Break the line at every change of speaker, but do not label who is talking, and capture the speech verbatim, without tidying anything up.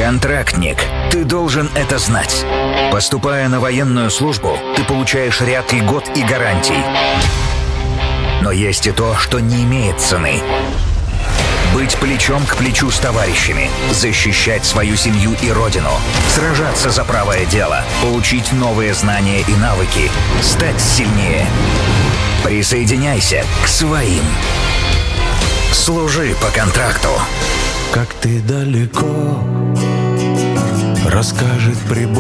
Контрактник, ты должен это знать. Поступая на военную службу, ты получаешь ряд льгот и гарантий. Но есть и то, что не имеет цены. Быть плечом к плечу с товарищами, защищать свою семью и родину, сражаться за правое дело, получить новые знания и навыки, стать сильнее. Присоединяйся к своим. Служи по контракту.
Как ты далеко, расскажет прибор.